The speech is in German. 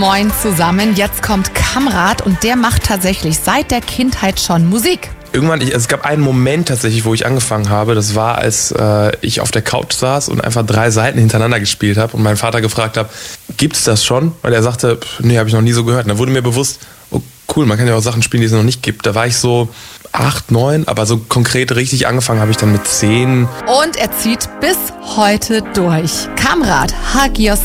Moin zusammen, jetzt kommt Kamrat und der macht tatsächlich seit der Kindheit schon Musik. Irgendwann, es gab einen Moment tatsächlich, wo ich angefangen habe. Das war, als ich auf der Couch saß und einfach 3 Seiten hintereinander gespielt habe und meinen Vater gefragt habe, gibt's das schon? Und er sagte, nee, habe ich noch nie so gehört. Und dann wurde mir bewusst, oh cool, man kann ja auch Sachen spielen, die es noch nicht gibt. Da war ich so 8, 9, aber so konkret richtig angefangen habe ich dann mit 10. Und er zieht bis heute durch. Kamrat Hagios